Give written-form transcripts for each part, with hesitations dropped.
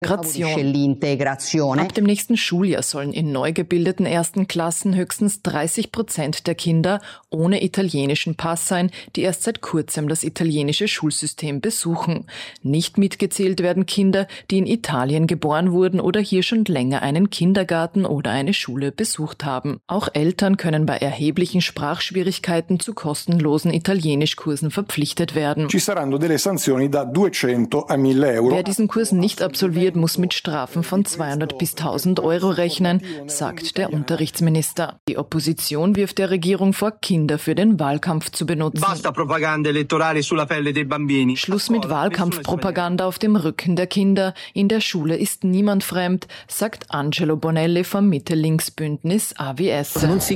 Ab dem nächsten Schuljahr sollen in neu gebildeten ersten Klassen höchstens 30% der Kinder ohne italienischen Pass sein, die erst seit kurzem das italienische Schulsystem besuchen. Nicht mitgezählt werden Kinder, die in Italien geboren wurden oder hier schon länger einen Kindergarten oder eine Schule besucht haben. Auch Eltern können bei erheblichen Sprachschwierigkeiten zu kostenlosen Italienischkursen verpflichtet werden. Wer diesen Kurs nicht absolviert, muss mit Strafen von 200 bis 1.000 Euro rechnen, sagt der Unterrichtsminister. Die Opposition wirft der Regierung vor, Kinder für den Wahlkampf zu benutzen. Schluss mit Wahlkampfpropaganda auf dem Rücken der Kinder. In der Schule ist niemand fremd, sagt Angelo Bonelli vom Mitte-Links-Bündnis AWS.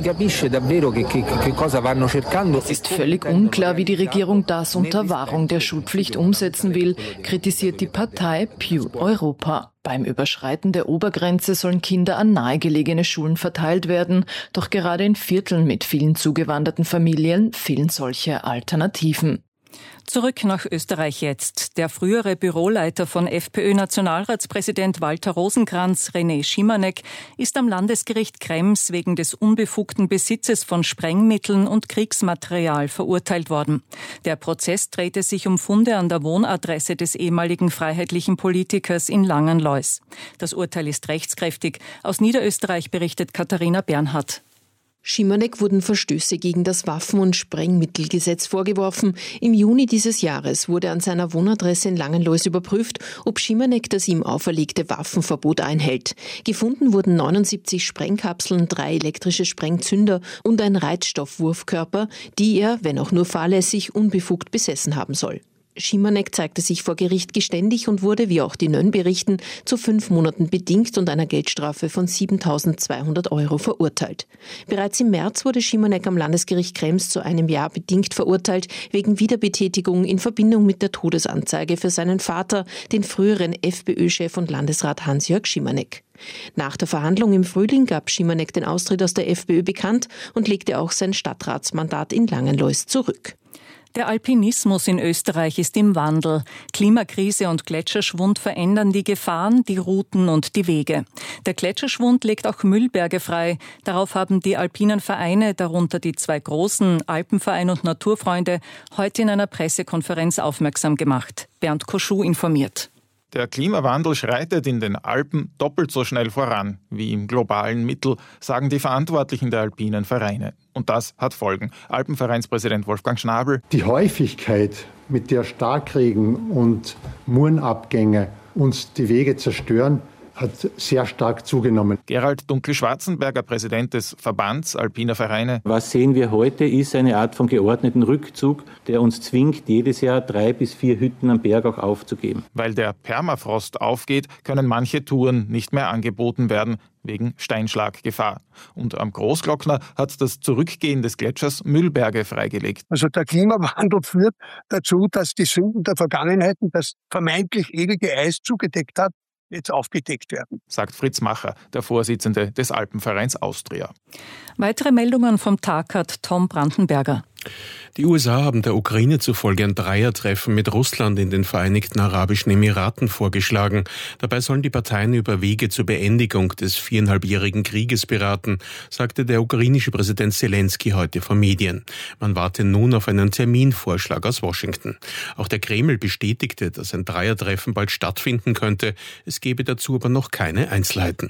Es ist völlig unklar, wie die Regierung das unter Wahrung der Schulpflicht umsetzen will, kritisiert die Partei Più Europa. Beim Überschreiten der Obergrenze sollen Kinder an nahegelegene Schulen verteilt werden, doch gerade in Vierteln mit vielen zugewanderten Familien fehlen solche Alternativen. Zurück nach Österreich jetzt. Der frühere Büroleiter von FPÖ-Nationalratspräsident Walter Rosenkranz, René Schimanek, ist am Landesgericht Krems wegen des unbefugten Besitzes von Sprengmitteln und Kriegsmaterial verurteilt worden. Der Prozess drehte sich um Funde an der Wohnadresse des ehemaligen freiheitlichen Politikers in Langenlois. Das Urteil ist rechtskräftig. Aus Niederösterreich berichtet Katharina Bernhardt. Schimanek wurden Verstöße gegen das Waffen- und Sprengmittelgesetz vorgeworfen. Im Juni dieses Jahres wurde an seiner Wohnadresse in Langenlois überprüft, ob Schimanek das ihm auferlegte Waffenverbot einhält. Gefunden wurden 79 Sprengkapseln, 3 elektrische Sprengzünder und ein Reizstoffwurfkörper, die er, wenn auch nur fahrlässig, unbefugt besessen haben soll. Schimanek zeigte sich vor Gericht geständig und wurde, wie auch die Nön berichten, zu 5 Monaten bedingt und einer Geldstrafe von 7.200 Euro verurteilt. Bereits im März wurde Schimanek am Landesgericht Krems zu 1 Jahr bedingt verurteilt, wegen Wiederbetätigung in Verbindung mit der Todesanzeige für seinen Vater, den früheren FPÖ-Chef und Landesrat Hans-Jörg Schimanek. Nach der Verhandlung im Frühling gab Schimanek den Austritt aus der FPÖ bekannt und legte auch sein Stadtratsmandat in Langenlois zurück. Der Alpinismus in Österreich ist im Wandel. Klimakrise und Gletscherschwund verändern die Gefahren, die Routen und die Wege. Der Gletscherschwund legt auch Müllberge frei. Darauf haben die alpinen Vereine, darunter die 2 großen, Alpenverein und Naturfreunde, heute in einer Pressekonferenz aufmerksam gemacht. Bernd Koschuh informiert. Der Klimawandel schreitet in den Alpen doppelt so schnell voran wie im globalen Mittel, sagen die Verantwortlichen der alpinen Vereine. Und das hat Folgen. Alpenvereinspräsident Wolfgang Schnabel. Die Häufigkeit, mit der Starkregen und Murenabgänge uns die Wege zerstören, hat sehr stark zugenommen. Gerald Dunkel-Schwarzenberger, Präsident des Verbands Alpiner Vereine. Was sehen wir heute, ist eine Art von geordneten Rückzug, der uns zwingt, jedes Jahr 3 bis 4 Hütten am Berg auch aufzugeben. Weil der Permafrost aufgeht, können manche Touren nicht mehr angeboten werden, wegen Steinschlaggefahr. Und am Großglockner hat das Zurückgehen des Gletschers Müllberge freigelegt. Also der Klimawandel führt dazu, dass die Sünden der Vergangenheit, das vermeintlich ewige Eis zugedeckt hat, jetzt aufgedeckt werden, sagt Fritz Macher, der Vorsitzende des Alpenvereins Austria. Weitere Meldungen vom Tag hat Tom Brandenberger. Die USA haben der Ukraine zufolge ein Dreiertreffen mit Russland in den Vereinigten Arabischen Emiraten vorgeschlagen. Dabei sollen die Parteien über Wege zur Beendigung des 4,5-jährigen Krieges beraten, sagte der ukrainische Präsident Zelensky heute vor Medien. Man warte nun auf einen Terminvorschlag aus Washington. Auch der Kreml bestätigte, dass ein Dreiertreffen bald stattfinden könnte. Es gebe dazu aber noch keine Einzelheiten.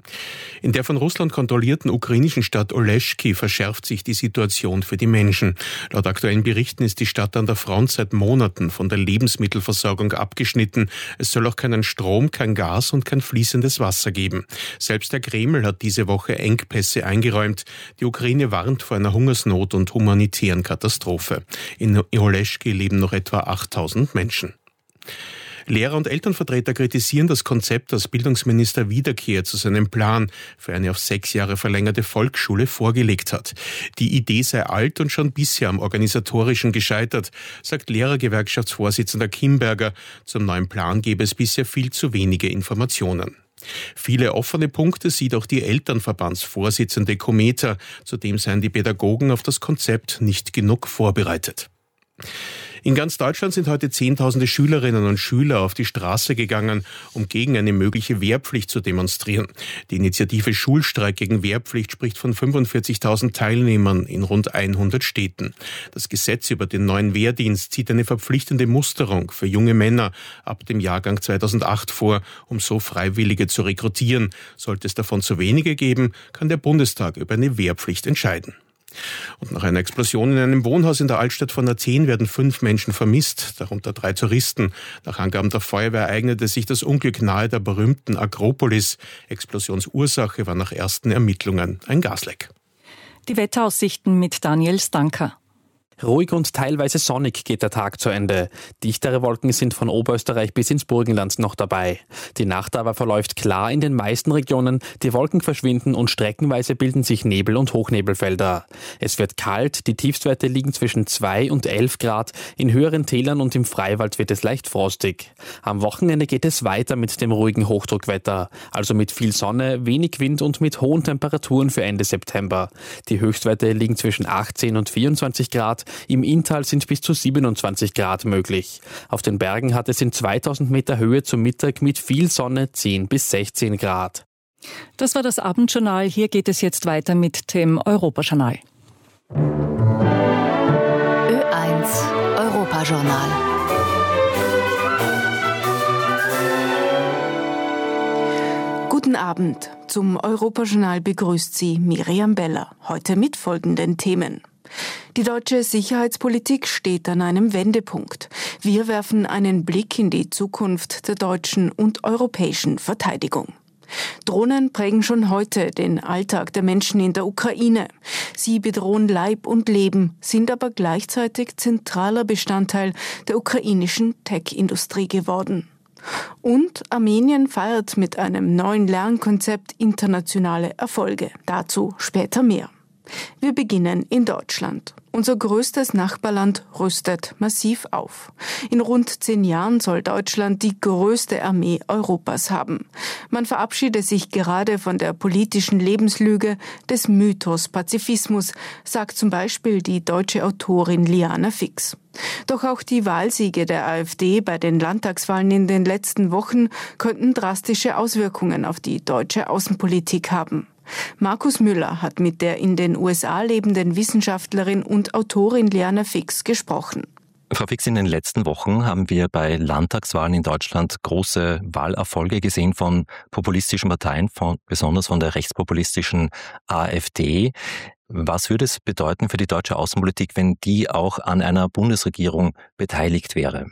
In der von Russland kontrollierten ukrainischen Stadt Oleschki verschärft sich die Situation für die Menschen. Laut aktuellen Berichten ist die Stadt an der Front seit Monaten von der Lebensmittelversorgung abgeschnitten. Es soll auch keinen Strom, kein Gas und kein fließendes Wasser geben. Selbst der Kreml hat diese Woche Engpässe eingeräumt. Die Ukraine warnt vor einer Hungersnot und humanitären Katastrophe. In Oleschki leben noch etwa 8.000 Menschen. Lehrer und Elternvertreter kritisieren das Konzept, das Bildungsminister Wiederkehr zu seinem Plan für eine auf 6 Jahre verlängerte Volksschule vorgelegt hat. Die Idee sei alt und schon bisher am Organisatorischen gescheitert, sagt Lehrergewerkschaftsvorsitzender Kimberger. Zum neuen Plan gebe es bisher viel zu wenige Informationen. Viele offene Punkte sieht auch die Elternverbandsvorsitzende Cometa. Zudem seien die Pädagogen auf das Konzept nicht genug vorbereitet. In ganz Deutschland sind heute Zehntausende Schülerinnen und Schüler auf die Straße gegangen, um gegen eine mögliche Wehrpflicht zu demonstrieren. Die Initiative Schulstreik gegen Wehrpflicht spricht von 45.000 Teilnehmern in rund 100 Städten. Das Gesetz über den neuen Wehrdienst sieht eine verpflichtende Musterung für junge Männer ab dem Jahrgang 2008 vor, um so Freiwillige zu rekrutieren. Sollte es davon zu wenige geben, kann der Bundestag über eine Wehrpflicht entscheiden. Und nach einer Explosion in einem Wohnhaus in der Altstadt von Athen werden 5 Menschen vermisst, darunter 3 Touristen. Nach Angaben der Feuerwehr ereignete sich das Unglück nahe der berühmten Akropolis. Explosionsursache war nach ersten Ermittlungen ein Gasleck. Die Wetteraussichten mit Daniel Stanker. Ruhig und teilweise sonnig geht der Tag zu Ende. Dichtere Wolken sind von Oberösterreich bis ins Burgenland noch dabei. Die Nacht aber verläuft klar in den meisten Regionen, die Wolken verschwinden und streckenweise bilden sich Nebel- und Hochnebelfelder. Es wird kalt, die Tiefstwerte liegen zwischen 2 und 11 Grad, in höheren Tälern und im Freiwald wird es leicht frostig. Am Wochenende geht es weiter mit dem ruhigen Hochdruckwetter, also mit viel Sonne, wenig Wind und mit hohen Temperaturen für Ende September. Die Höchstwerte liegen zwischen 18 und 24 Grad, im Inntal sind bis zu 27 Grad möglich. Auf den Bergen hat es in 2000 Meter Höhe zum Mittag mit viel Sonne 10 bis 16 Grad. Das war das Abendjournal. Hier geht es jetzt weiter mit dem Europajournal. Ö1 Europajournal. Guten Abend. Zum Europajournal begrüßt Sie Miriam Beller. Heute mit folgenden Themen. Die deutsche Sicherheitspolitik steht an einem Wendepunkt. Wir werfen einen Blick in die Zukunft der deutschen und europäischen Verteidigung. Drohnen prägen schon heute den Alltag der Menschen in der Ukraine. Sie bedrohen Leib und Leben, sind aber gleichzeitig zentraler Bestandteil der ukrainischen Tech-Industrie geworden. Und Armenien feiert mit einem neuen Lernkonzept internationale Erfolge. Dazu später mehr. Wir beginnen in Deutschland. Unser größtes Nachbarland rüstet massiv auf. In rund 10 Jahren soll Deutschland die größte Armee Europas haben. Man verabschiede sich gerade von der politischen Lebenslüge des Mythos Pazifismus, sagt zum Beispiel die deutsche Autorin Liana Fix. Doch auch die Wahlsiege der AfD bei den Landtagswahlen in den letzten Wochen könnten drastische Auswirkungen auf die deutsche Außenpolitik haben. Markus Müller hat mit der in den USA lebenden Wissenschaftlerin und Autorin Liana Fix gesprochen. Frau Fix, in den letzten Wochen haben wir bei Landtagswahlen in Deutschland große Wahlerfolge gesehen von populistischen Parteien, besonders von der rechtspopulistischen AfD. Was würde es bedeuten für die deutsche Außenpolitik, wenn die auch an einer Bundesregierung beteiligt wäre?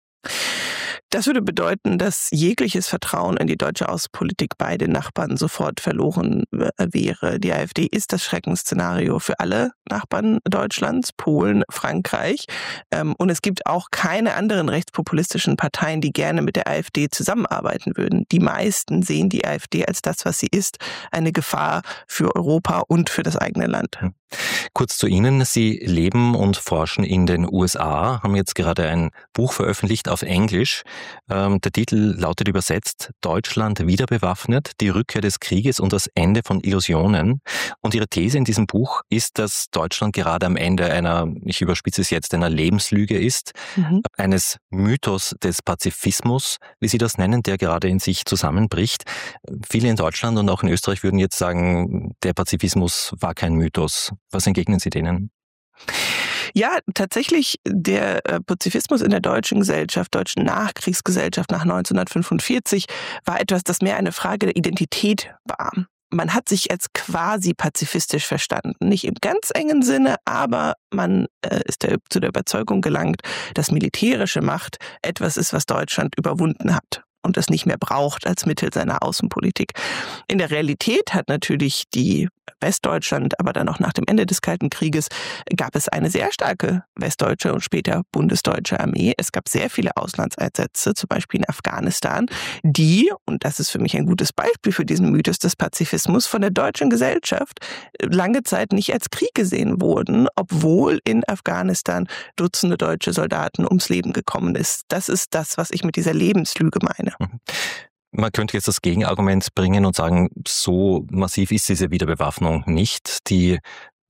Das würde bedeuten, dass jegliches Vertrauen in die deutsche Außenpolitik bei den Nachbarn sofort verloren wäre. Die AfD ist das Schreckensszenario für alle Nachbarn Deutschlands, Polen, Frankreich. Und es gibt auch keine anderen rechtspopulistischen Parteien, die gerne mit der AfD zusammenarbeiten würden. Die meisten sehen die AfD als das, was sie ist, eine Gefahr für Europa und für das eigene Land. Kurz zu Ihnen. Sie leben und forschen in den USA, haben jetzt gerade ein Buch veröffentlicht auf Englisch. Der Titel lautet übersetzt Deutschland wieder bewaffnet, die Rückkehr des Krieges und das Ende von Illusionen. Und Ihre These in diesem Buch ist, dass Deutschland gerade am Ende einer, ich überspitze es jetzt, einer Lebenslüge ist, eines Mythos des Pazifismus, wie Sie das nennen, der gerade in sich zusammenbricht. Viele in Deutschland und auch in Österreich würden jetzt sagen, der Pazifismus war kein Mythos. Was entgegnen Sie denen? Ja, tatsächlich, der Pazifismus in der deutschen Gesellschaft, deutschen Nachkriegsgesellschaft nach 1945 war etwas, das mehr eine Frage der Identität war. Man hat sich als quasi pazifistisch verstanden. Nicht im ganz engen Sinne, aber man ist zu der Überzeugung gelangt, dass militärische Macht etwas ist, was Deutschland überwunden hat und es nicht mehr braucht als Mittel seiner Außenpolitik. In der Realität hat natürlich die Westdeutschland, aber dann auch nach dem Ende des Kalten Krieges, gab es eine sehr starke westdeutsche und später bundesdeutsche Armee. Es gab sehr viele Auslandseinsätze, zum Beispiel in Afghanistan, die, und das ist für mich ein gutes Beispiel für diesen Mythos des Pazifismus, von der deutschen Gesellschaft lange Zeit nicht als Krieg gesehen wurden, obwohl in Afghanistan Dutzende deutsche Soldaten ums Leben gekommen ist. Das ist das, was ich mit dieser Lebenslüge meine. Man könnte jetzt das Gegenargument bringen und sagen, so massiv ist diese Wiederbewaffnung nicht. Die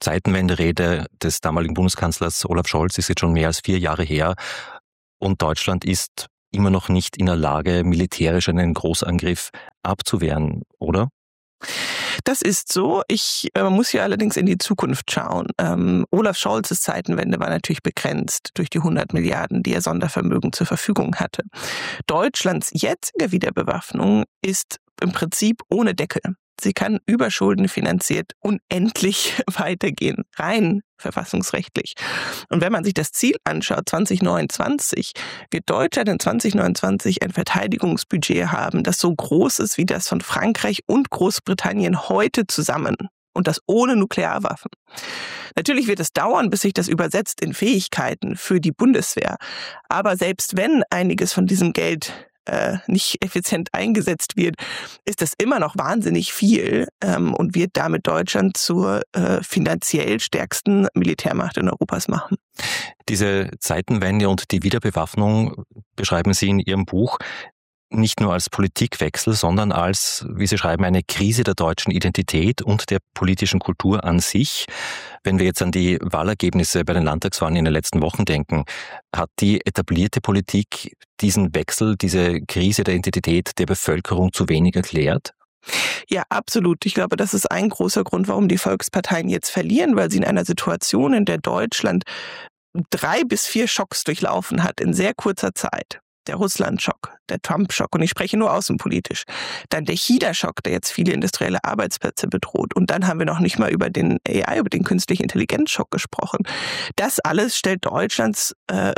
Zeitenwende-Rede des damaligen Bundeskanzlers Olaf Scholz ist jetzt schon mehr als 4 Jahre her und Deutschland ist immer noch nicht in der Lage, militärisch einen Großangriff abzuwehren, oder? Das ist so. Man muss hier allerdings in die Zukunft schauen. Olaf Scholzes Zeitenwende war natürlich begrenzt durch die 100 Milliarden, die er Sondervermögen zur Verfügung hatte. Deutschlands jetzige Wiederbewaffnung ist im Prinzip ohne Deckel. Sie kann überschuldenfinanziert unendlich weitergehen, rein verfassungsrechtlich. Und wenn man sich das Ziel anschaut, 2029, wird Deutschland in 2029 ein Verteidigungsbudget haben, das so groß ist wie das von Frankreich und Großbritannien heute zusammen. Und das ohne Nuklearwaffen. Natürlich wird es dauern, bis sich das übersetzt in Fähigkeiten für die Bundeswehr. Aber selbst wenn einiges von diesem Geld nicht effizient eingesetzt wird, ist das immer noch wahnsinnig viel und wird damit Deutschland zur finanziell stärksten Militärmacht in Europas machen. Diese Zeitenwende und die Wiederbewaffnung beschreiben Sie in Ihrem Buch nicht nur als Politikwechsel, sondern als, wie Sie schreiben, eine Krise der deutschen Identität und der politischen Kultur an sich. Wenn wir jetzt an die Wahlergebnisse bei den Landtagswahlen in den letzten Wochen denken, hat die etablierte Politik diesen Wechsel, diese Krise der Identität der Bevölkerung zu wenig erklärt? Ja, absolut. Ich glaube, das ist ein großer Grund, warum die Volksparteien jetzt verlieren, weil sie in einer Situation, in der Deutschland 3 bis 4 Schocks durchlaufen hat in sehr kurzer Zeit. Der Russland-Schock, der Trump-Schock, und ich spreche nur außenpolitisch. Dann der China-Schock, der jetzt viele industrielle Arbeitsplätze bedroht. Und dann haben wir noch nicht mal über den AI, über den künstlichen Intelligenz-Schock gesprochen. Das alles stellt Deutschlands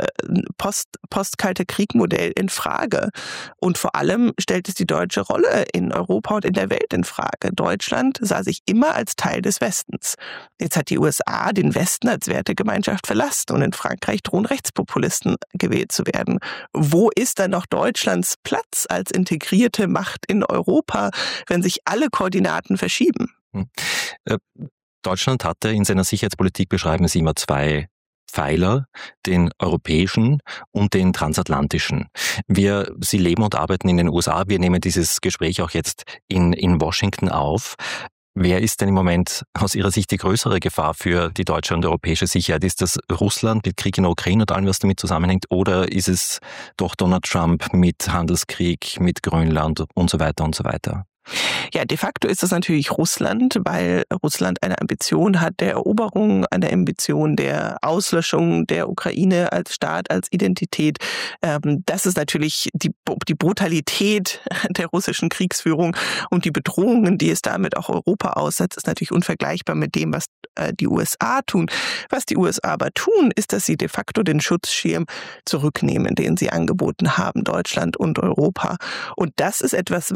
Post-Kalte-Krieg-Modell in Frage. Und vor allem stellt es die deutsche Rolle in Europa und in der Welt in Frage. Deutschland sah sich immer als Teil des Westens. Jetzt hat die USA den Westen als Wertegemeinschaft verlassen und in Frankreich drohen Rechtspopulisten gewählt zu werden. Wo ist dann noch Deutschlands Platz als integrierte Macht in Europa, wenn sich alle Koordinaten verschieben? Deutschland hatte in seiner Sicherheitspolitik, beschreiben Sie immer, 2 Pfeiler, den europäischen und den transatlantischen. Sie leben und arbeiten in den USA. Wir nehmen dieses Gespräch auch jetzt in Washington auf. Wer ist denn im Moment aus Ihrer Sicht die größere Gefahr für die deutsche und europäische Sicherheit? Ist das Russland mit Krieg in der Ukraine und allem, was damit zusammenhängt? Oder ist es doch Donald Trump mit Handelskrieg, mit Grönland und so weiter und so weiter? Ja, de facto ist das natürlich Russland, weil Russland eine Ambition hat der Eroberung, eine Ambition der Auslöschung der Ukraine als Staat, als Identität. Das ist natürlich die Brutalität der russischen Kriegsführung und die Bedrohungen, die es damit auch Europa aussetzt, ist natürlich unvergleichbar mit dem, was die USA tun. Was die USA aber tun, ist, dass sie de facto den Schutzschirm zurücknehmen, den sie angeboten haben, Deutschland und Europa. Und das ist etwas,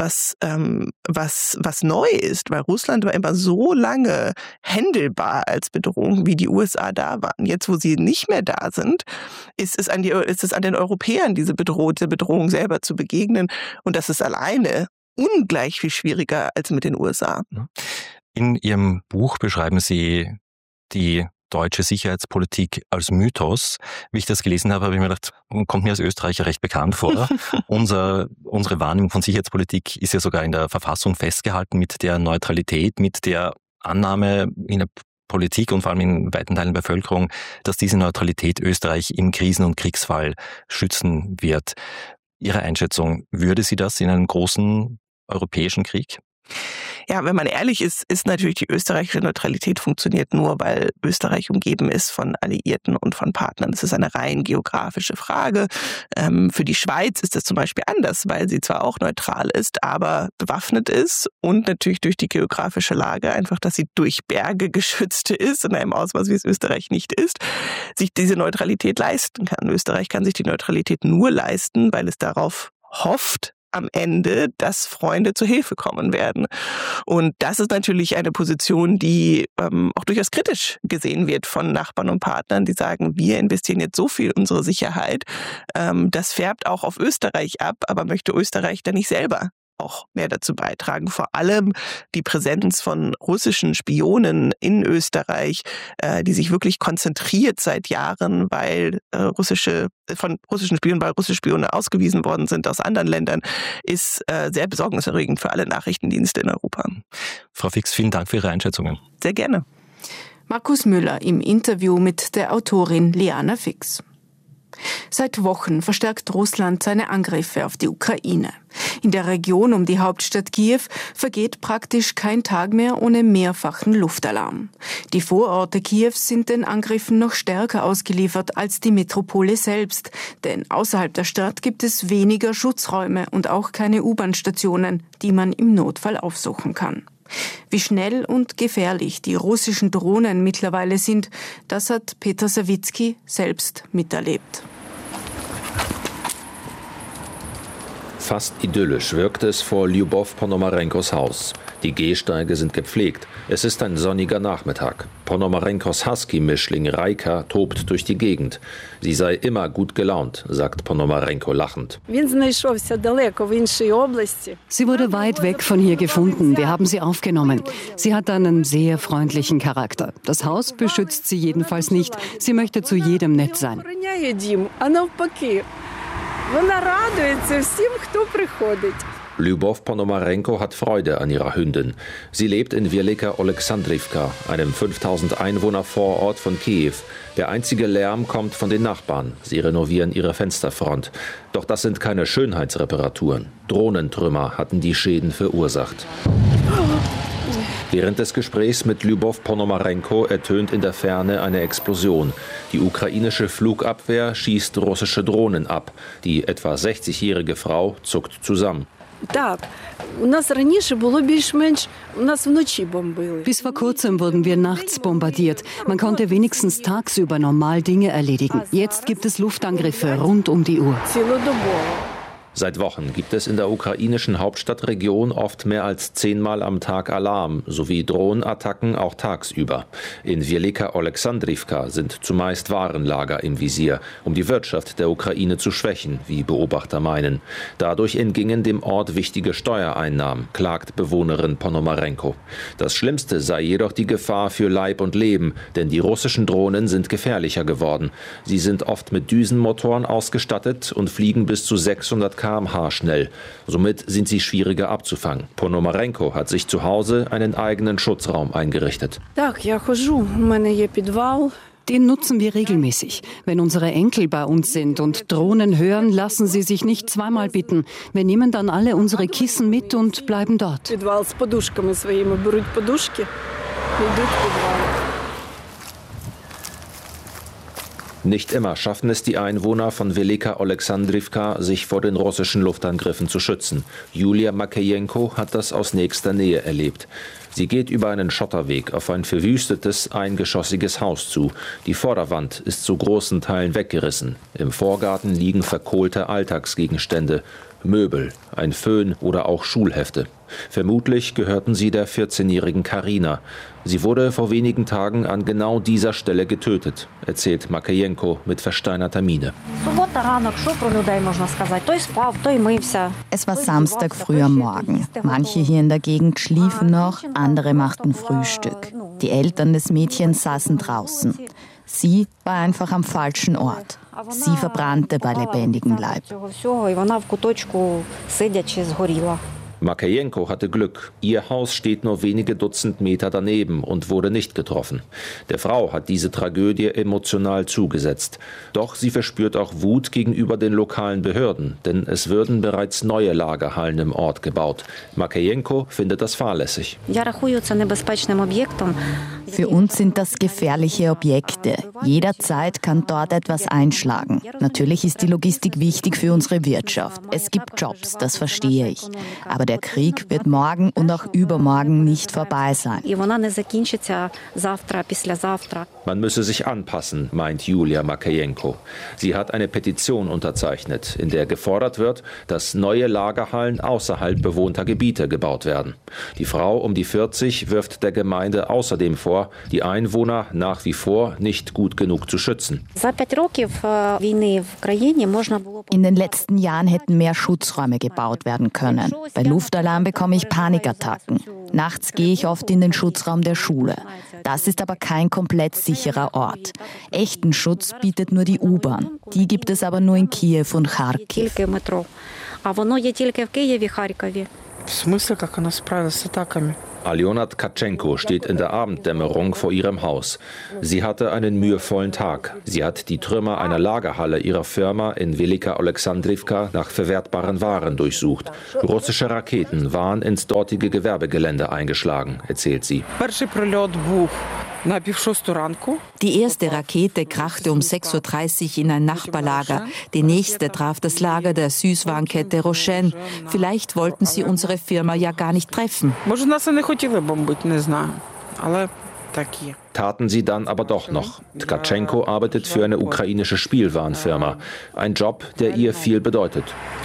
was neu ist, weil Russland war immer so lange händelbar als Bedrohung, wie die USA da waren. Jetzt, wo sie nicht mehr da sind, ist es an den Europäern, diese Bedrohung selber zu begegnen. Und das ist alleine ungleich viel schwieriger als mit den USA. In Ihrem Buch beschreiben Sie die deutsche Sicherheitspolitik als Mythos. Wie ich das gelesen habe, habe ich mir gedacht, kommt mir als Österreicher recht bekannt vor. Unsere Wahrnehmung von Sicherheitspolitik ist ja sogar in der Verfassung festgehalten mit der Neutralität, mit der Annahme in der Politik und vor allem in weiten Teilen der Bevölkerung, dass diese Neutralität Österreich im Krisen- und Kriegsfall schützen wird. Ihre Einschätzung, würde sie das in einem großen europäischen Krieg? Ja, wenn man ehrlich ist, ist natürlich die österreichische Neutralität funktioniert nur, weil Österreich umgeben ist von Alliierten und von Partnern. Das ist eine rein geografische Frage. Für die Schweiz ist das zum Beispiel anders, weil sie zwar auch neutral ist, aber bewaffnet ist und natürlich durch die geografische Lage, einfach, dass sie durch Berge geschützt ist, in einem Ausmaß, wie es Österreich nicht ist, sich diese Neutralität leisten kann. Österreich kann sich die Neutralität nur leisten, weil es darauf hofft, am Ende, dass Freunde zur Hilfe kommen werden. Und das ist natürlich eine Position, die auch durchaus kritisch gesehen wird von Nachbarn und Partnern, die sagen, wir investieren jetzt so viel in unsere Sicherheit, das färbt auch auf Österreich ab, aber möchte Österreich dann nicht selber auch mehr dazu beitragen. Vor allem die Präsenz von russischen Spionen in Österreich, die sich wirklich konzentriert seit Jahren, weil russische Spione ausgewiesen worden sind aus anderen Ländern, ist sehr besorgniserregend für alle Nachrichtendienste in Europa. Frau Fix, vielen Dank für Ihre Einschätzungen. Sehr gerne. Markus Müller im Interview mit der Autorin Liana Fix. Seit Wochen verstärkt Russland seine Angriffe auf die Ukraine. In der Region um die Hauptstadt Kiew vergeht praktisch kein Tag mehr ohne mehrfachen Luftalarm. Die Vororte Kiews sind den Angriffen noch stärker ausgeliefert als die Metropole selbst, denn außerhalb der Stadt gibt es weniger Schutzräume und auch keine U-Bahn-Stationen, die man im Notfall aufsuchen kann. Wie schnell und gefährlich die russischen Drohnen mittlerweile sind, das hat Peter Sawicki selbst miterlebt. Fast idyllisch wirkt es vor Lyubov Ponomarenkos Haus. Die Gehsteige sind gepflegt. Es ist ein sonniger Nachmittag. Ponomarenkos Husky-Mischling Raika tobt durch die Gegend. Sie sei immer gut gelaunt, sagt Ponomarenko lachend. Sie wurde weit weg von hier gefunden. Wir haben sie aufgenommen. Sie hat einen sehr freundlichen Charakter. Das Haus beschützt sie jedenfalls nicht. Sie möchte zu jedem nett sein. Lyubov Ponomarenko hat Freude an ihrer Hündin. Sie lebt in Wielika Oleksandrivka, einem 5000 Einwohner Vorort von Kiew. Der einzige Lärm kommt von den Nachbarn. Sie renovieren ihre Fensterfront. Doch das sind keine Schönheitsreparaturen. Drohnentrümmer hatten die Schäden verursacht. Während des Gesprächs mit Lyubov Ponomarenko ertönt in der Ferne eine Explosion. Die ukrainische Flugabwehr schießt russische Drohnen ab. Die etwa 60-jährige Frau zuckt zusammen. Bis vor kurzem wurden wir nachts bombardiert. Man konnte wenigstens tagsüber normal Dinge erledigen. Jetzt gibt es Luftangriffe rund um die Uhr. Seit Wochen gibt es in der ukrainischen Hauptstadtregion oft mehr als 10-mal am Tag Alarm, sowie Drohnenattacken auch tagsüber. In Wielika Oleksandrivka sind zumeist Warenlager im Visier, um die Wirtschaft der Ukraine zu schwächen, wie Beobachter meinen. Dadurch entgingen dem Ort wichtige Steuereinnahmen, klagt Bewohnerin Ponomarenko. Das Schlimmste sei jedoch die Gefahr für Leib und Leben, denn die russischen Drohnen sind gefährlicher geworden. Sie sind oft mit Düsenmotoren ausgestattet und fliegen bis zu 600 km/h schnell. Somit sind sie schwieriger abzufangen. Ponomarenko hat sich zu Hause einen eigenen Schutzraum eingerichtet. Den nutzen wir regelmäßig. Wenn unsere Enkel bei uns sind und Drohnen hören, lassen sie sich nicht zweimal bitten. Wir nehmen dann alle unsere Kissen mit und bleiben dort. Nicht immer schaffen es die Einwohner von Wielika Oleksandrivka, sich vor den russischen Luftangriffen zu schützen. Julia Makejenko hat das aus nächster Nähe erlebt. Sie geht über einen Schotterweg auf ein verwüstetes, eingeschossiges Haus zu. Die Vorderwand ist zu großen Teilen weggerissen. Im Vorgarten liegen verkohlte Alltagsgegenstände, Möbel, ein Föhn oder auch Schulhefte. Vermutlich gehörten sie der 14-jährigen Karina. Sie wurde vor wenigen Tagen an genau dieser Stelle getötet, erzählt Makejenko mit versteinerter Miene. Es war Samstag früh am Morgen. Manche hier in der Gegend schliefen noch, andere machten Frühstück. Die Eltern des Mädchens saßen draußen. Sie war einfach am falschen Ort. Sie verbrannte bei lebendigem Leib. Makejenko hatte Glück. Ihr Haus steht nur wenige Dutzend Meter daneben und wurde nicht getroffen. Der Frau hat diese Tragödie emotional zugesetzt. Doch sie verspürt auch Wut gegenüber den lokalen Behörden, denn es würden bereits neue Lagerhallen im Ort gebaut. Makejenko findet das fahrlässig. Für uns sind das gefährliche Objekte. Jederzeit kann dort etwas einschlagen. Natürlich ist die Logistik wichtig für unsere Wirtschaft. Es gibt Jobs, das verstehe ich. Aber der Krieg wird morgen und auch übermorgen nicht vorbei sein. Man müsse sich anpassen, meint Julia Makejenko. Sie hat eine Petition unterzeichnet, in der gefordert wird, dass neue Lagerhallen außerhalb bewohnter Gebiete gebaut werden. Die Frau um die 40 wirft der Gemeinde außerdem vor, die Einwohner nach wie vor nicht gut genug zu schützen. In den letzten Jahren hätten mehr Schutzräume gebaut werden können. Bei Luftalarm bekomme ich Panikattacken. Nachts gehe ich oft in den Schutzraum der Schule. Das ist aber kein komplett sicherer Ort. Echten Schutz bietet nur die U-Bahn. Die gibt es aber nur in Kiew und Charkiw. Aljona Tkatschenko steht in der Abenddämmerung vor ihrem Haus. Sie hatte einen mühevollen Tag. Sie hat die Trümmer einer Lagerhalle ihrer Firma in Velika Oleksandrivka nach verwertbaren Waren durchsucht. Russische Raketen waren ins dortige Gewerbegelände eingeschlagen, erzählt sie. Die erste Rakete krachte um 6:30 Uhr in ein Nachbarlager. Die nächste traf das Lager der Süßwarenkette Rochen. Vielleicht wollten sie unsere Firma ja gar nicht treffen. Taten sie dann aber doch noch. Tkatschenko arbeitet für eine ukrainische Spielwarenfirma. Ein Job, der ihr viel bedeutet.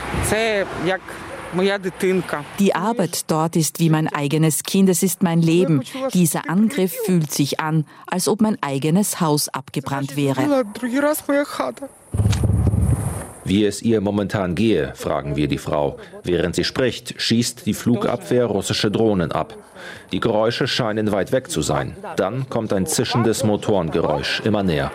Die Arbeit dort ist wie mein eigenes Kind, es ist mein Leben. Dieser Angriff fühlt sich an, als ob mein eigenes Haus abgebrannt wäre. Wie es ihr momentan gehe, fragen wir die Frau. Während sie spricht, schießt die Flugabwehr russische Drohnen ab. Die Geräusche scheinen weit weg zu sein. Dann kommt ein zischendes Motorengeräusch immer näher.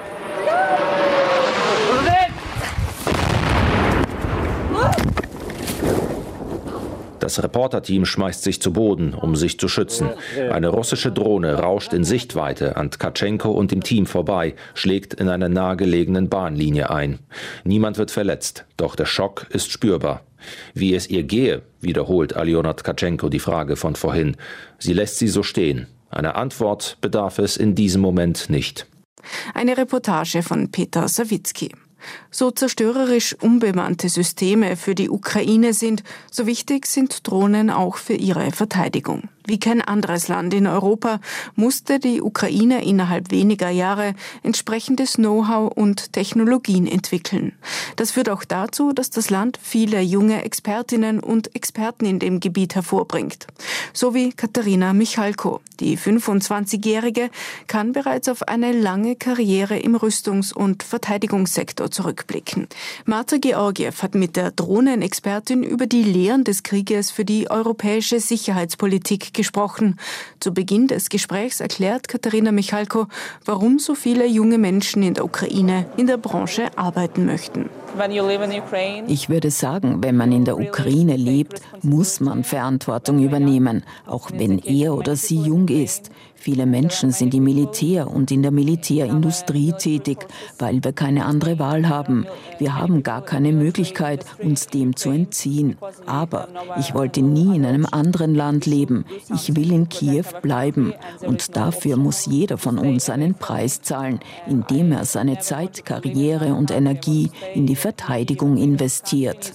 Das Reporterteam schmeißt sich zu Boden, um sich zu schützen. Eine russische Drohne rauscht in Sichtweite an Tkatschenko und dem Team vorbei, schlägt in einer nahegelegenen Bahnlinie ein. Niemand wird verletzt, doch der Schock ist spürbar. Wie es ihr gehe, wiederholt Aljona Tkatschenko die Frage von vorhin. Sie lässt sie so stehen. Eine Antwort bedarf es in diesem Moment nicht. Eine Reportage von Peter Sawicki. So zerstörerisch unbemannte Systeme für die Ukraine sind, so wichtig sind Drohnen auch für ihre Verteidigung. Wie kein anderes Land in Europa musste die Ukraine innerhalb weniger Jahre entsprechendes Know-how und Technologien entwickeln. Das führt auch dazu, dass das Land viele junge Expertinnen und Experten in dem Gebiet hervorbringt. So wie Katarina Michalko. Die 25-Jährige kann bereits auf eine lange Karriere im Rüstungs- und Verteidigungssektor zurückblicken. Marta Georgiev hat mit der Drohnenexpertin über die Lehren des Krieges für die europäische Sicherheitspolitik gesprochen. Zu Beginn des Gesprächs erklärt Katarina Michalko, warum so viele junge Menschen in der Ukraine in der Branche arbeiten möchten. Ich würde sagen, wenn man in der Ukraine lebt, muss man Verantwortung übernehmen, auch wenn er oder sie jung ist. Viele Menschen sind im Militär und in der Militärindustrie tätig, weil wir keine andere Wahl haben. Wir haben gar keine Möglichkeit, uns dem zu entziehen. Aber ich wollte nie in einem anderen Land leben. Ich will in Kiew bleiben. Und dafür muss jeder von uns einen Preis zahlen, indem er seine Zeit, Karriere und Energie in die Verteidigung investiert.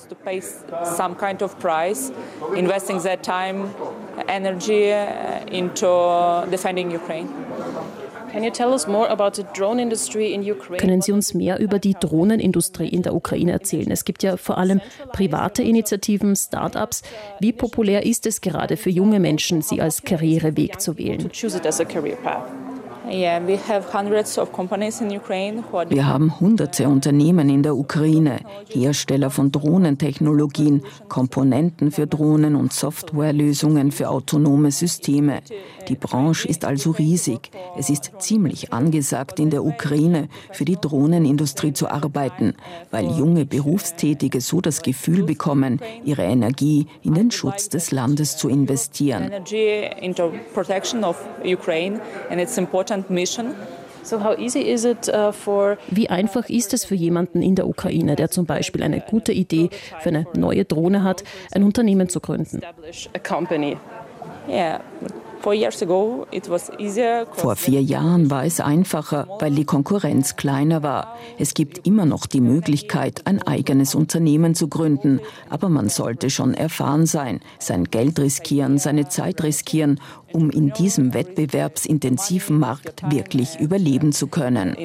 Können Sie uns mehr über die Drohnenindustrie in der Ukraine erzählen? Es gibt ja vor allem private Initiativen, Start-ups. Wie populär ist es gerade für junge Menschen, sie als Karriereweg zu wählen? Wir haben hunderte Unternehmen in der Ukraine, Hersteller von Drohnentechnologien, Komponenten für Drohnen und Softwarelösungen für autonome Systeme. Die Branche ist also riesig. Es ist ziemlich angesagt, in der Ukraine für die Drohnenindustrie zu arbeiten, weil junge Berufstätige so das Gefühl bekommen, ihre Energie in den Schutz des Landes zu investieren. Wie einfach ist es für jemanden in der Ukraine, der zum Beispiel eine gute Idee für eine neue Drohne hat, ein Unternehmen zu gründen? Vor 4 Jahren war es einfacher, weil die Konkurrenz kleiner war. Es gibt immer noch die Möglichkeit, ein eigenes Unternehmen zu gründen. Aber man sollte schon erfahren sein, sein Geld riskieren, seine Zeit riskieren, um in diesem wettbewerbsintensiven Markt wirklich überleben zu können.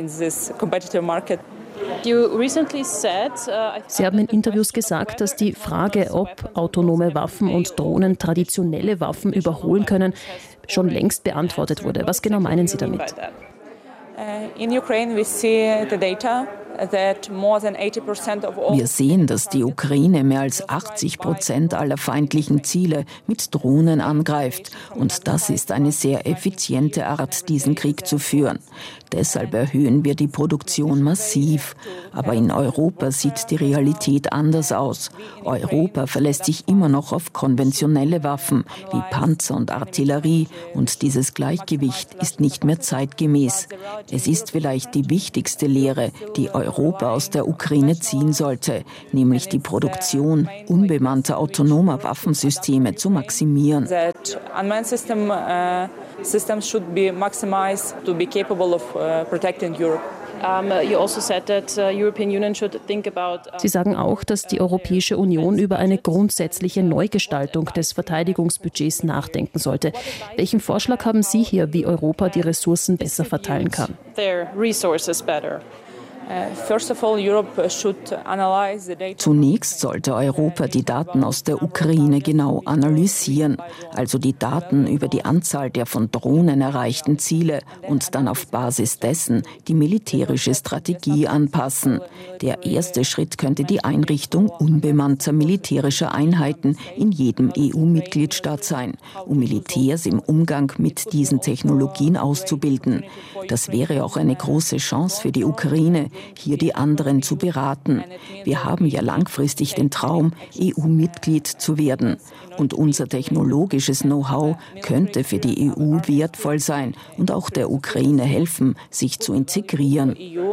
Sie haben in Interviews gesagt, dass die Frage, ob autonome Waffen und Drohnen traditionelle Waffen überholen können, schon längst beantwortet wurde. Was genau meinen Sie damit? Wir sehen, dass die Ukraine mehr als 80% aller feindlichen Ziele mit Drohnen angreift. Und das ist eine sehr effiziente Art, diesen Krieg zu führen. Deshalb erhöhen wir die Produktion massiv. Aber in Europa sieht die Realität anders aus. Europa verlässt sich immer noch auf konventionelle Waffen wie Panzer und Artillerie. Und dieses Gleichgewicht ist nicht mehr zeitgemäß. Es ist vielleicht die wichtigste Lehre, die Europa aus der Ukraine ziehen sollte, nämlich die Produktion unbemannter autonomer Waffensysteme zu maximieren. Systems should be maximized to be capable of protecting Europe. Sie sagen auch, dass die Europäische Union über eine grundsätzliche Neugestaltung des Verteidigungsbudgets nachdenken sollte. Welchen Vorschlag haben Sie hier, wie Europa die Ressourcen besser verteilen kann? Zunächst sollte Europa die Daten aus der Ukraine genau analysieren, also die Daten über die Anzahl der von Drohnen erreichten Ziele und dann auf Basis dessen die militärische Strategie anpassen. Der erste Schritt könnte die Einrichtung unbemannter militärischer Einheiten in jedem EU-Mitgliedstaat sein, um Militärs im Umgang mit diesen Technologien auszubilden. Das wäre auch eine große Chance für die Ukraine, hier die anderen zu beraten. Wir haben ja langfristig den Traum, EU-Mitglied zu werden. Und unser technologisches Know-how könnte für die EU wertvoll sein und auch der Ukraine helfen, sich zu integrieren.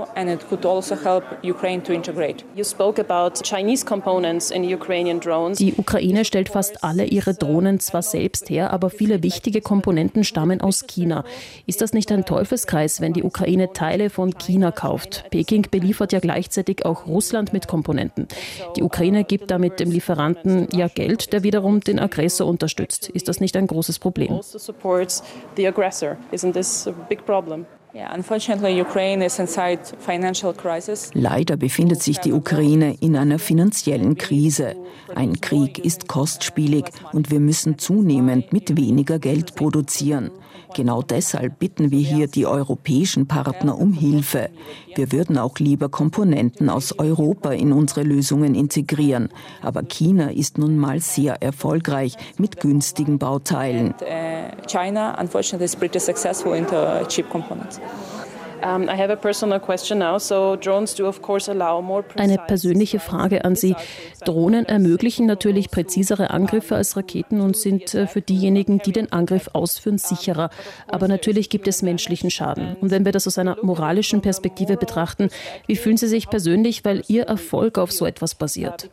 Die Ukraine stellt fast alle ihre Drohnen zwar selbst her, aber viele wichtige Komponenten stammen aus China. Ist das nicht ein Teufelskreis, wenn die Ukraine Teile von China kauft? Peking beliefert ja gleichzeitig auch Russland mit Komponenten. Die Ukraine gibt damit dem Lieferanten ja Geld, der wiederum den Aggressor unterstützt. Ist das nicht ein großes Problem? Leider befindet sich die Ukraine in einer finanziellen Krise. Ein Krieg ist kostspielig und wir müssen zunehmend mit weniger Geld produzieren. Genau deshalb bitten wir hier die europäischen Partner um Hilfe. Wir würden auch lieber Komponenten aus Europa in unsere Lösungen integrieren. Aber China ist nun mal sehr erfolgreich mit günstigen Bauteilen. China, unfortunately, is pretty successful in cheap components. Eine persönliche Frage an Sie. Drohnen ermöglichen natürlich präzisere Angriffe als Raketen und sind für diejenigen, die den Angriff ausführen, sicherer. Aber natürlich gibt es menschlichen Schaden. Und wenn wir das aus einer moralischen Perspektive betrachten, wie fühlen Sie sich persönlich, weil Ihr Erfolg auf so etwas basiert?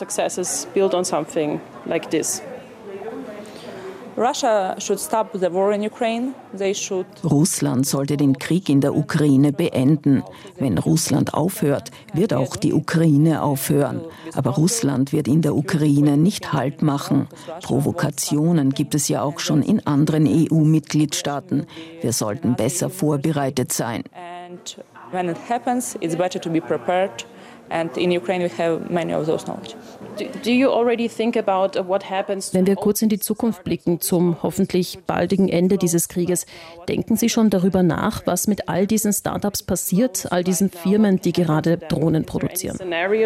Russland sollte den Krieg in der Ukraine beenden. Wenn Russland aufhört, wird auch die Ukraine aufhören. Aber Russland wird in der Ukraine nicht Halt machen. Provokationen gibt es ja auch schon in anderen EU-Mitgliedstaaten. Wir sollten besser vorbereitet sein. When it happens, it's better to be prepared. And in Ukraine we have many of those knowledge. Wenn wir kurz in die Zukunft blicken, zum hoffentlich baldigen Ende dieses Krieges, denken Sie schon darüber nach, was mit all diesen Startups passiert, all diesen Firmen, die gerade Drohnen produzieren?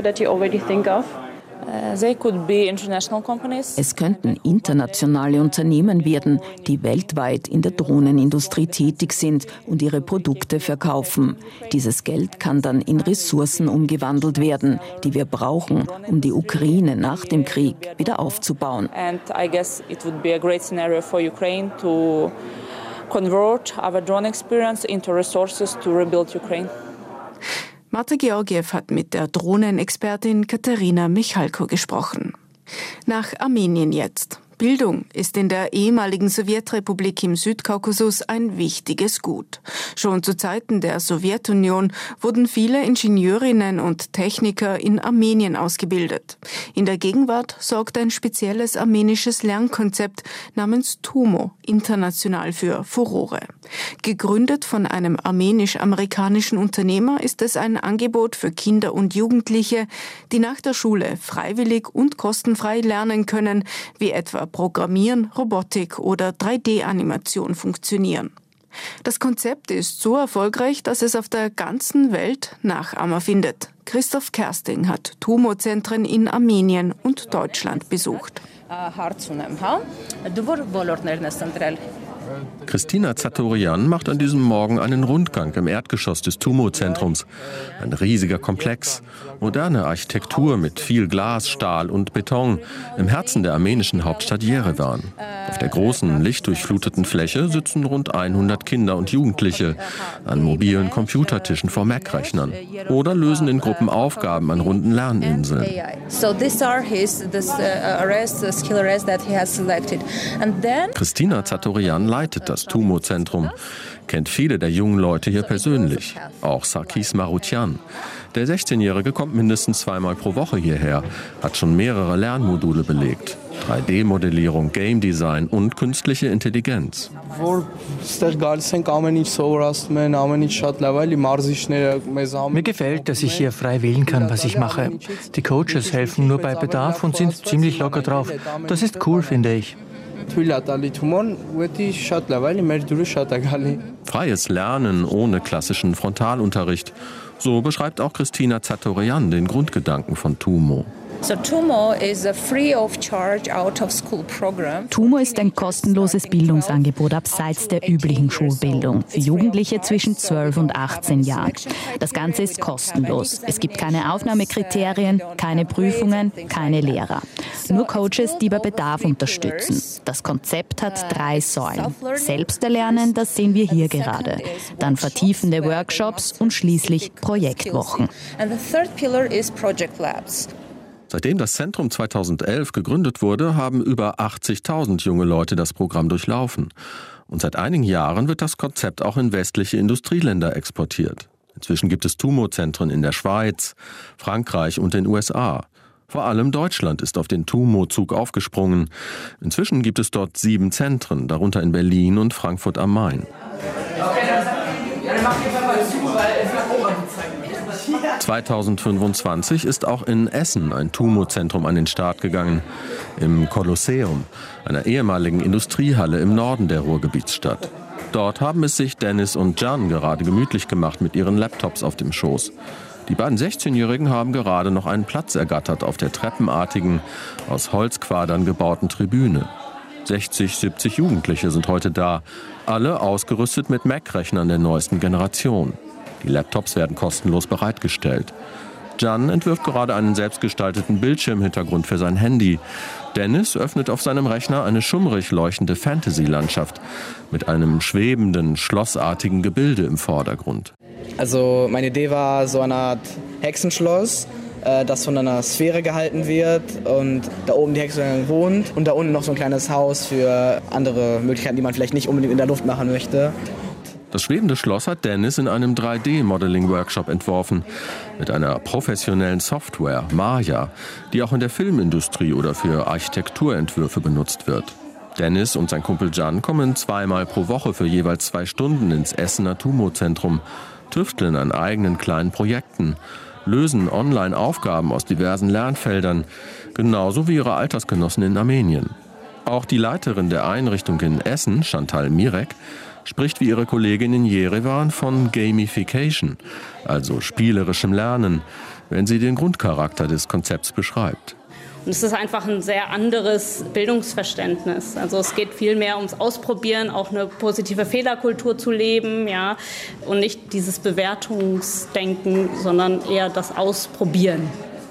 Es könnten internationale Unternehmen werden, die weltweit in der Drohnenindustrie tätig sind und ihre Produkte verkaufen. Dieses Geld kann dann in Ressourcen umgewandelt werden, die wir brauchen, um die Ukraine nach dem Krieg wieder aufzubauen. And I guess it would be a great scenario for Ukraine to convert our drone experience into resources to rebuild Ukraine. Marta Georgiev hat mit der Drohnenexpertin Katerina Michalko gesprochen. Nach Armenien jetzt. Bildung ist in der ehemaligen Sowjetrepublik im Südkaukasus ein wichtiges Gut. Schon zu Zeiten der Sowjetunion wurden viele Ingenieurinnen und Techniker in Armenien ausgebildet. In der Gegenwart sorgt ein spezielles armenisches Lernkonzept namens TUMO international für Furore. Gegründet von einem armenisch-amerikanischen Unternehmer ist es ein Angebot für Kinder und Jugendliche, die nach der Schule freiwillig und kostenfrei lernen können, wie etwa Programmieren, Robotik oder 3D-Animation funktionieren. Das Konzept ist so erfolgreich, dass es auf der ganzen Welt Nachahmer findet. Christoph Kersting hat TUMO-Zentren in Armenien und Deutschland besucht. Christina Zatorian macht an diesem Morgen einen Rundgang im Erdgeschoss des TUMO-Zentrums. Ein riesiger Komplex, moderne Architektur mit viel Glas, Stahl und Beton im Herzen der armenischen Hauptstadt Jerewan. Auf der großen, lichtdurchfluteten Fläche sitzen rund 100 Kinder und Jugendliche an mobilen Computertischen vor Mac-Rechnern oder lösen in Gruppen Aufgaben an runden Lerninseln. Christina Zatorian leitet das TUMO-Zentrum, kennt viele der jungen Leute hier persönlich, auch Sarkis Marutian. Der 16-Jährige kommt mindestens 2-mal pro Woche hierher, hat schon mehrere Lernmodule belegt. 3D-Modellierung, Game Design und künstliche Intelligenz. Mir gefällt, dass ich hier frei wählen kann, was ich mache. Die Coaches helfen nur bei Bedarf und sind ziemlich locker drauf. Das ist cool, finde ich. Freies Lernen ohne klassischen Frontalunterricht. So beschreibt auch Christina Zatorian den Grundgedanken von TUMO. TUMO ist ein kostenloses Bildungsangebot abseits der üblichen Schulbildung für Jugendliche zwischen 12 und 18 Jahren. Das Ganze ist kostenlos. Es gibt keine Aufnahmekriterien, keine Prüfungen, keine Lehrer. Nur Coaches, die bei Bedarf unterstützen. Das Konzept hat 3 Säulen. Selbsterlernen, das sehen wir hier gerade. Dann vertiefende Workshops und schließlich Projektwochen. Seitdem das Zentrum 2011 gegründet wurde, haben über 80.000 junge Leute das Programm durchlaufen. Und seit einigen Jahren wird das Konzept auch in westliche Industrieländer exportiert. Inzwischen gibt es TUMO-Zentren in der Schweiz, Frankreich und den USA. Vor allem Deutschland ist auf den TUMO-Zug aufgesprungen. Inzwischen gibt es dort 7 Zentren, darunter in Berlin und Frankfurt am Main. 2025 ist auch in Essen ein TUMO-Zentrum an den Start gegangen. Im Kolosseum, einer ehemaligen Industriehalle im Norden der Ruhrgebietsstadt. Dort haben es sich Dennis und Can gerade gemütlich gemacht mit ihren Laptops auf dem Schoß. Die beiden 16-Jährigen haben gerade noch einen Platz ergattert auf der treppenartigen, aus Holzquadern gebauten Tribüne. 60, 70 Jugendliche sind heute da, alle ausgerüstet mit Mac-Rechnern der neuesten Generation. Die Laptops werden kostenlos bereitgestellt. Can entwirft gerade einen selbstgestalteten Bildschirmhintergrund für sein Handy. Dennis öffnet auf seinem Rechner eine schummrig leuchtende Fantasy-Landschaft mit einem schwebenden, schlossartigen Gebilde im Vordergrund. Also meine Idee war so eine Art Hexenschloss, das von einer Sphäre gehalten wird und da oben die Hexe wohnt und da unten noch so ein kleines Haus für andere Möglichkeiten, die man vielleicht nicht unbedingt in der Luft machen möchte. Das schwebende Schloss hat Dennis in einem 3D-Modeling-Workshop entworfen. Mit einer professionellen Software, Maya, die auch in der Filmindustrie oder für Architekturentwürfe benutzt wird. Dennis und sein Kumpel Can kommen 2-mal pro Woche für jeweils 2 Stunden ins Essener TUMO-Zentrum, tüfteln an eigenen kleinen Projekten, lösen online Aufgaben aus diversen Lernfeldern, genauso wie ihre Altersgenossen in Armenien. Auch die Leiterin der Einrichtung in Essen, Chantal Mirek, spricht wie ihre Kollegin in Jerewan von Gamification, also spielerischem Lernen, wenn sie den Grundcharakter des Konzepts beschreibt. Und es ist einfach ein sehr anderes Bildungsverständnis. Also es geht viel mehr ums Ausprobieren, auch eine positive Fehlerkultur zu leben, ja, und nicht dieses Bewertungsdenken, sondern eher das Ausprobieren.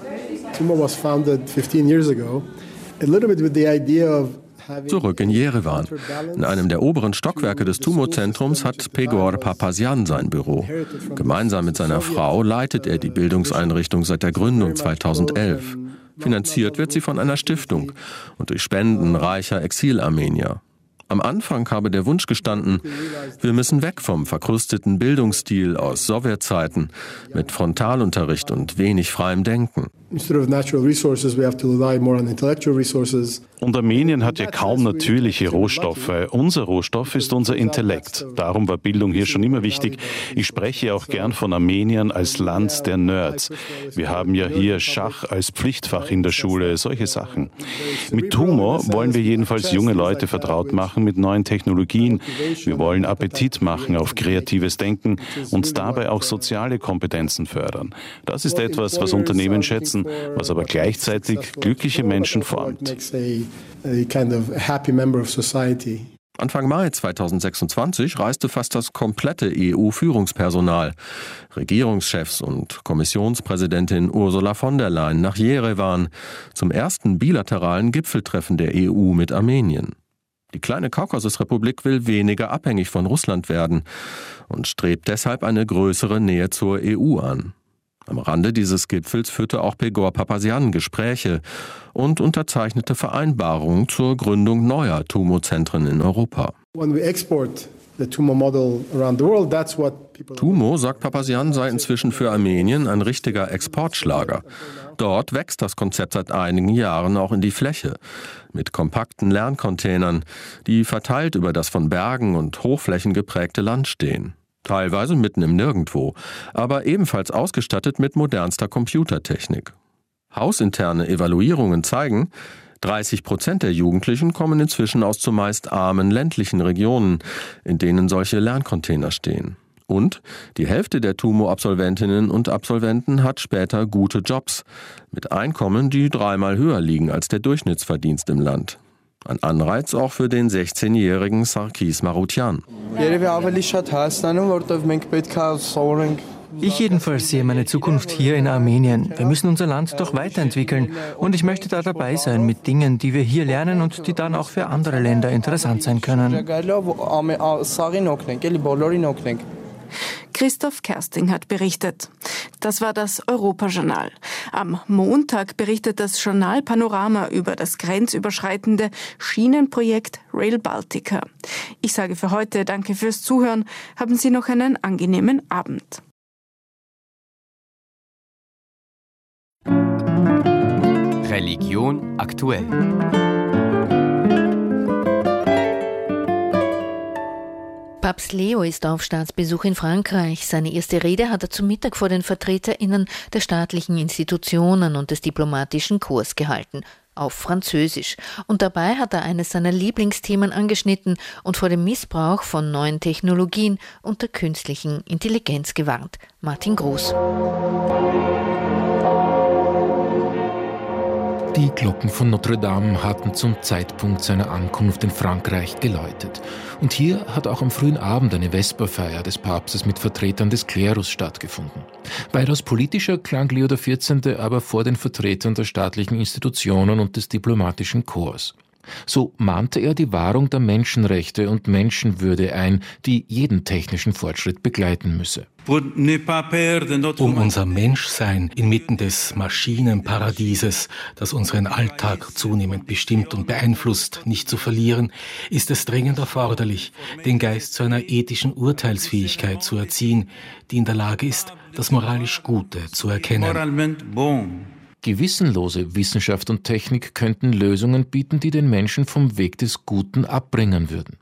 TUMO was founded 15 years ago, a little bit with the idea of Zurück in Jerewan. In einem der oberen Stockwerke des TUMO-Zentrums hat Pegor Papasian sein Büro. Gemeinsam mit seiner Frau leitet er die Bildungseinrichtung seit der Gründung 2011. Finanziert wird sie von einer Stiftung und durch Spenden reicher Exilarmenier. Am Anfang habe der Wunsch gestanden, wir müssen weg vom verkrusteten Bildungsstil aus Sowjetzeiten mit Frontalunterricht und wenig freiem Denken. Und Armenien hat ja kaum natürliche Rohstoffe. Unser Rohstoff ist unser Intellekt. Darum war Bildung hier schon immer wichtig. Ich spreche auch gern von Armenien als Land der Nerds. Wir haben ja hier Schach als Pflichtfach in der Schule, solche Sachen. Mit TUMO wollen wir jedenfalls junge Leute vertraut machen mit neuen Technologien. Wir wollen Appetit machen auf kreatives Denken und dabei auch soziale Kompetenzen fördern. Das ist etwas, was Unternehmen schätzen, was aber gleichzeitig glückliche Menschen formt. Anfang Mai 2026 reiste fast das komplette EU-Führungspersonal, Regierungschefs und Kommissionspräsidentin Ursula von der Leyen nach Jerewan zum ersten bilateralen Gipfeltreffen der EU mit Armenien. Die kleine Kaukasusrepublik will weniger abhängig von Russland werden und strebt deshalb eine größere Nähe zur EU an. Am Rande dieses Gipfels führte auch Pegor Papazian Gespräche und unterzeichnete Vereinbarungen zur Gründung neuer TUMO-Zentren in Europa. TUMO, sagt Papazian, sei inzwischen für Armenien ein richtiger Exportschlager. Dort wächst das Konzept seit einigen Jahren auch in die Fläche, mit kompakten Lerncontainern, die verteilt über das von Bergen und Hochflächen geprägte Land stehen. Teilweise mitten im Nirgendwo, aber ebenfalls ausgestattet mit modernster Computertechnik. Hausinterne Evaluierungen zeigen, 30% der Jugendlichen kommen inzwischen aus zumeist armen ländlichen Regionen, in denen solche Lerncontainer stehen. Und die Hälfte der TUMO-Absolventinnen und Absolventen hat später gute Jobs, mit Einkommen, die 3-mal höher liegen als der Durchschnittsverdienst im Land. Ein Anreiz auch für den 16-jährigen Sarkis Marutian. Ich jedenfalls sehe meine Zukunft hier in Armenien. Wir müssen unser Land doch weiterentwickeln. Und ich möchte da dabei sein mit Dingen, die wir hier lernen und die dann auch für andere Länder interessant sein können. Christoph Kersting hat berichtet. Das war das Europajournal. Am Montag berichtet das Journal Panorama über das grenzüberschreitende Schienenprojekt Rail Baltica. Ich sage für heute danke fürs Zuhören. Haben Sie noch einen angenehmen Abend. Religion aktuell. Papst Leo ist auf Staatsbesuch in Frankreich. Seine erste Rede hat er zum Mittag vor den VertreterInnen der staatlichen Institutionen und des diplomatischen Korps gehalten. Auf Französisch. Und dabei hat er eines seiner Lieblingsthemen angeschnitten und vor dem Missbrauch von neuen Technologien und der künstlichen Intelligenz gewarnt. Martin Groß. Die Glocken von Notre Dame hatten zum Zeitpunkt seiner Ankunft in Frankreich geläutet. Und hier hat auch am frühen Abend eine Vesperfeier des Papstes mit Vertretern des Klerus stattgefunden. Weitaus politischer klang Leo XIV. Aber vor den Vertretern der staatlichen Institutionen und des diplomatischen Korps. So mahnte er die Wahrung der Menschenrechte und Menschenwürde ein, die jeden technischen Fortschritt begleiten müsse. Um unser Menschsein inmitten des Maschinenparadieses, das unseren Alltag zunehmend bestimmt und beeinflusst, nicht zu verlieren, ist es dringend erforderlich, den Geist zu einer ethischen Urteilsfähigkeit zu erziehen, die in der Lage ist, das moralisch Gute zu erkennen. Gewissenlose Wissenschaft und Technik könnten Lösungen bieten, die den Menschen vom Weg des Guten abbringen würden.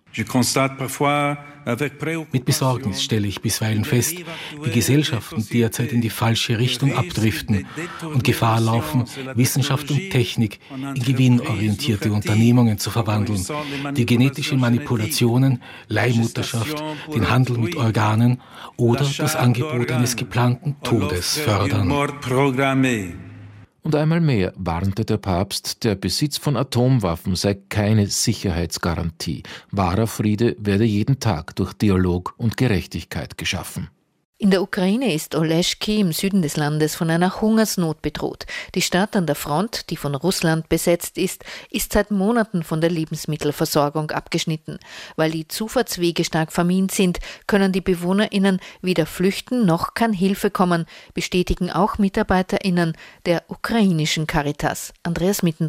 Mit Besorgnis stelle ich bisweilen fest, wie Gesellschaften derzeit in die falsche Richtung abdriften und Gefahr laufen, Wissenschaft und Technik in gewinnorientierte Unternehmungen zu verwandeln, die genetische Manipulationen, Leihmutterschaft, den Handel mit Organen oder das Angebot eines geplanten Todes fördern. Und einmal mehr warnte der Papst, der Besitz von Atomwaffen sei keine Sicherheitsgarantie. Wahrer Friede werde jeden Tag durch Dialog und Gerechtigkeit geschaffen. In der Ukraine ist Oleschki im Süden des Landes von einer Hungersnot bedroht. Die Stadt an der Front, die von Russland besetzt ist seit Monaten von der Lebensmittelversorgung abgeschnitten. Weil die Zufahrtswege stark vermint sind, können die BewohnerInnen weder flüchten noch kann Hilfe kommen, bestätigen auch MitarbeiterInnen der ukrainischen Caritas. Andreas Mittendorfer.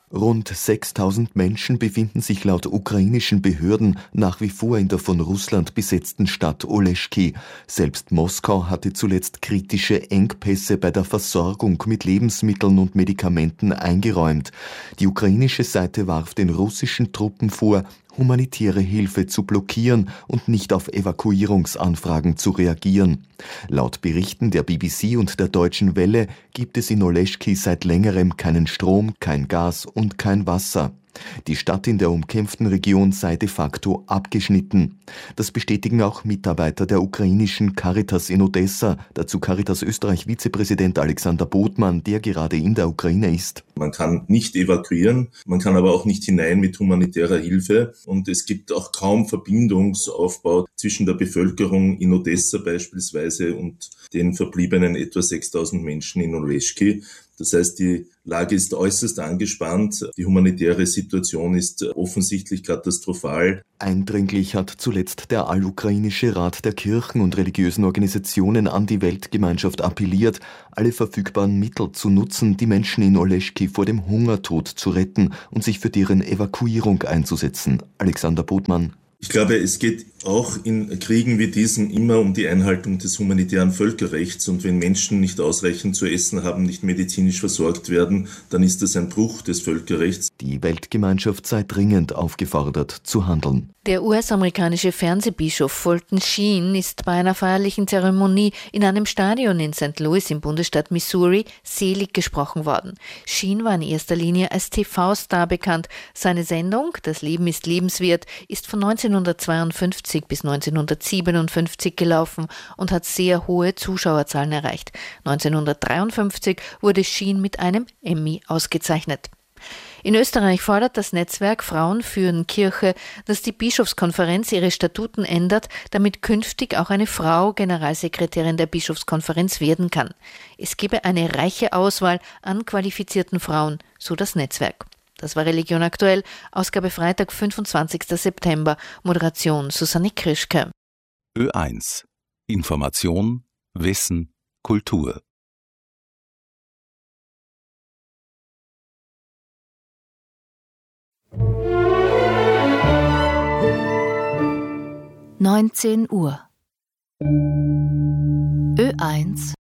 Rund 6.000 Menschen befinden sich laut ukrainischen Behörden nach wie vor in der von Russland besetzten Stadt Oleschki. Selbst Moskau hatte zuletzt kritische Engpässe bei der Versorgung mit Lebensmitteln und Medikamenten eingeräumt. Die ukrainische Seite warf den russischen Truppen vor, humanitäre Hilfe zu blockieren und nicht auf Evakuierungsanfragen zu reagieren. Laut Berichten der BBC und der Deutschen Welle gibt es in Oleschki seit längerem keinen Strom, kein Gas und kein Wasser. Die Stadt in der umkämpften Region sei de facto abgeschnitten. Das bestätigen auch Mitarbeiter der ukrainischen Caritas in Odessa, dazu Caritas Österreich-Vizepräsident Alexander Bodmann, der gerade in der Ukraine ist. Man kann nicht evakuieren, man kann aber auch nicht hinein mit humanitärer Hilfe und es gibt auch kaum Verbindungsaufbau zwischen der Bevölkerung in Odessa beispielsweise und den verbliebenen etwa 6.000 Menschen in Oleschki. Das heißt, die Lage ist äußerst angespannt. Die humanitäre Situation ist offensichtlich katastrophal. Eindringlich hat zuletzt der Allukrainische Rat der Kirchen und religiösen Organisationen an die Weltgemeinschaft appelliert, alle verfügbaren Mittel zu nutzen, die Menschen in Oleschki vor dem Hungertod zu retten und sich für deren Evakuierung einzusetzen. Alexander Bodmann. Ich glaube, es geht auch in Kriegen wie diesen immer um die Einhaltung des humanitären Völkerrechts. Und wenn Menschen nicht ausreichend zu essen haben, nicht medizinisch versorgt werden, dann ist das ein Bruch des Völkerrechts. Die Weltgemeinschaft sei dringend aufgefordert zu handeln. Der US-amerikanische Fernsehbischof Fulton Sheen ist bei einer feierlichen Zeremonie in einem Stadion in St. Louis im Bundesstaat Missouri selig gesprochen worden. Sheen war in erster Linie als TV-Star bekannt. Seine Sendung »Das Leben ist lebenswert« ist von 1952 bis 1957 gelaufen und hat sehr hohe Zuschauerzahlen erreicht. 1953 wurde Sheen mit einem Emmy ausgezeichnet. In Österreich fordert das Netzwerk Frauen führen Kirche, dass die Bischofskonferenz ihre Statuten ändert, damit künftig auch eine Frau Generalsekretärin der Bischofskonferenz werden kann. Es gebe eine reiche Auswahl an qualifizierten Frauen, so das Netzwerk. Das war Religion aktuell, Ausgabe Freitag, 25. September, Moderation Susanne Krischke. Ö1 Information, Wissen, Kultur. (19 Uhr) Ö1